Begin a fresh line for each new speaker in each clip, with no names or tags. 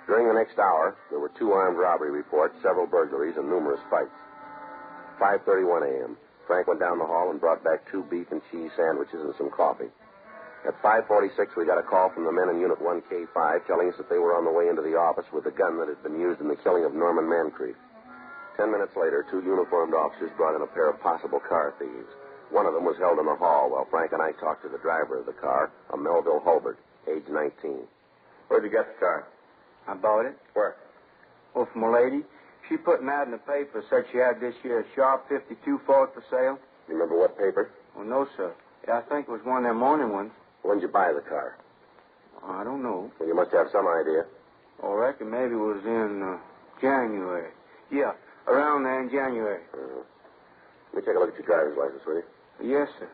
During the next hour, there were 2 armed robbery reports, several burglaries, and numerous fights. 5:31 a.m. Frank went down the hall and brought back 2 beef and cheese sandwiches and some coffee. At 5:46, we got a call from the men in Unit 1K5 telling us that they were on the way into the office with the gun that had been used in the killing of Norman Mancreef. 10 minutes later, 2 uniformed officers brought in a pair of possible car thieves. One of them was held in the hall while Frank and I talked to the driver of the car, a Melville Hulbert, age 19.
Where'd you get the car?
I bought it.
Where?
Oh, from a lady. She put an ad in the paper, said she had this year Sharp 52 Ford for sale.
You remember what paper?
Oh, no, sir. Yeah, I think it was one of them morning ones.
When did you buy the car?
I don't know.
Well, you must have some idea.
I reckon maybe it was in January. Yeah, around there in January.
Let me take a look at your driver's license, will you?
Yes, sir.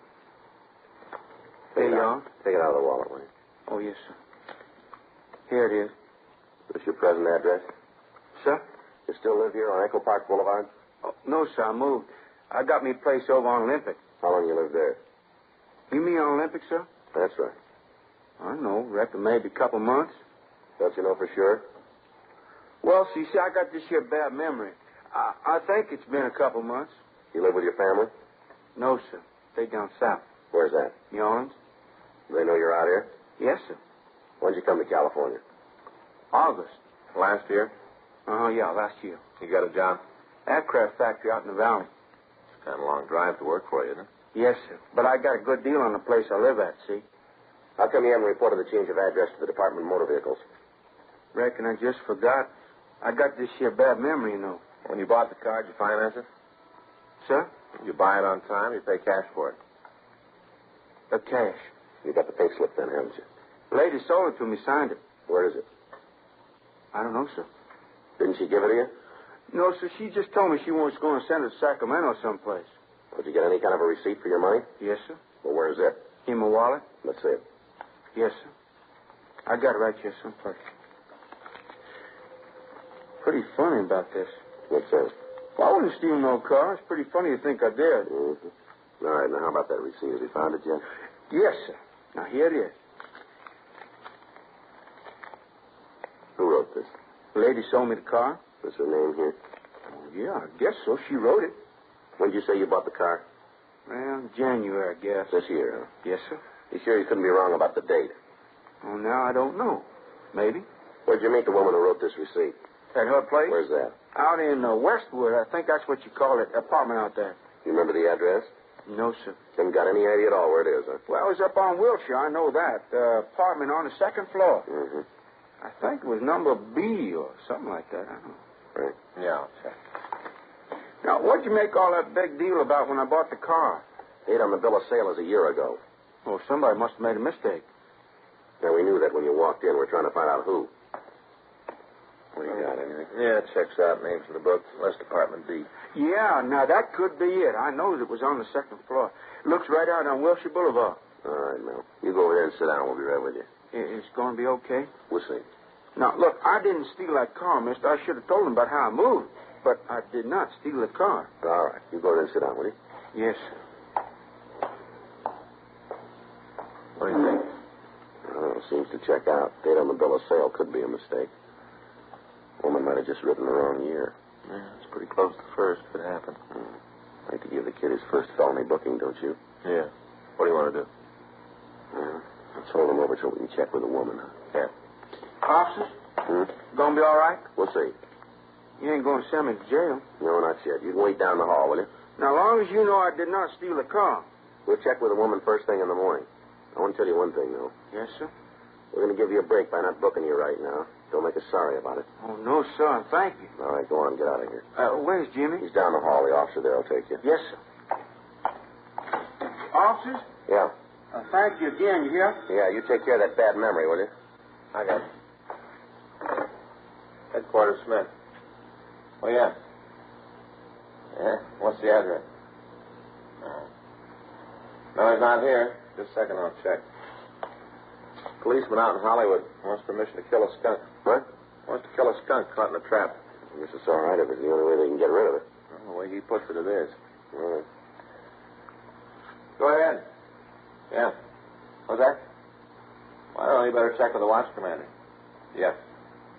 Take
Here
it
you
out.
are.
Take it out of the wallet, will you?
Oh, yes, sir. Here it is.
Is this your present address?
Sir?
You still live here on Echo Park Boulevard?
Oh, no, sir, I moved. I got me a place over on Olympic.
How long you lived there?
You mean on Olympic, sir?
That's right.
I don't know. Reckon maybe a couple months.
Don't you know for sure?
Well, see, I got this here bad memory. I think it's been a couple months.
You live with your family?
No, sir. They down south.
Where's that?
New Orleans?
Do they know you're out here?
Yes, sir.
When'd you come to California?
August.
Last year?
Yeah, last year.
You got a job?
Aircraft factory out in the valley.
It's kind of a long drive to work for you, isn't it?
Yes, sir. But I got a good deal on the place I live at, see?
How come you haven't reported the change of address to the Department of Motor Vehicles?
Reckon I just forgot. I got this here bad memory, you know.
When you bought the car, did you finance it?
Sir?
You buy it on time, you pay cash for it.
Cash.
You got the pink slip then, haven't you?
The lady sold it to me, signed it.
Where is it?
I don't know, sir.
Didn't she give it to you?
No, sir, she just told me she was going to send it to Sacramento someplace.
Did you get any kind of a receipt for your money?
Yes, sir.
Well, where's it?
In my wallet?
Let's see it.
Yes, sir. I got it right here someplace. Pretty funny about this.
What's that?
Well, I wouldn't steal no car. It's pretty funny to think I did.
Mm-hmm. All right, now how about that receipt? Have you found it yet?
Yes, sir. Now, here it is.
Who wrote this?
The lady sold me the car.
What's her name here?
Oh, yeah, I guess so. She wrote it.
When did you say you bought the car?
Well, January, I guess.
This year, huh?
Yes, sir.
You sure you couldn't be wrong about the date?
Oh, now I don't know. Maybe.
Where'd you meet the woman who wrote this receipt?
At her place?
Where's that?
Out in Westwood. I think that's what you call it. Apartment out there.
You remember the address?
No, sir.
Haven't got any idea at all where it is, huh?
Well, it was up on Wilshire. I know that. Apartment on the second floor.
Mm-hmm.
I think it was number B or something like that. I don't know.
Right.
Yeah, I'll check.
Now, what'd you make all that big deal about when I bought the car?
Date on the bill of sale is a year ago.
Oh, somebody must have made a mistake.
Now, we knew that when you walked in. We're trying to find out who. What do you got, anything?
Yeah, it checks out. Names in the book. West Department D.
Yeah, now that could be it. I know it was on the second floor. Looks right out on Wilshire Boulevard.
All right, Mel. You go over there and sit down. We'll be right with you.
It's going to be okay?
We'll see.
Now, look, I didn't steal that car, mister. I should have told him about how I moved. But I did not steal the car.
All right. You go there and sit down, will you?
Yes, sir.
What do you think?
Well, it seems to check out. Date on the bill of sale could be a mistake. Woman might have just written the wrong year.
Yeah, it's pretty close to first if it happened.
I'd like to give the kid his first felony booking, don't you?
Yeah. What do you want to do?
Let's hold him over so we can check with the woman.
Yeah.
Officers?
Hmm?
Gonna be all right?
We'll see.
You ain't going to send me to jail.
No, not yet. You can wait down the hall, will you?
Now, as long as you know I did not steal the car.
We'll check with the woman first thing in the morning. I want to tell you one thing, though.
Yes, sir?
We're going to give you a break by not booking you right now. Don't make us sorry about it.
Oh, no, sir. Thank you.
All right, go on. Get out of here.
Where's Jimmy?
He's down the hall. The officer there will take you.
Yes, sir. Officers?
Yeah.
Thank you again. You hear?
Yeah, you take care of that bad memory, will you?
I got it. Headquarters Smith. Oh, yeah. Yeah? What's the address? No, he's not here. Just a second, I'll check. Policeman out in Hollywood wants permission to kill a skunk.
What?
Wants to kill a skunk caught in a trap.
I guess it's all right if it's the only way they can get rid of it.
Well, the way he puts it, it is.
All right.
Go ahead. Yeah. What's that? Well, you better check with the watch commander. Yeah.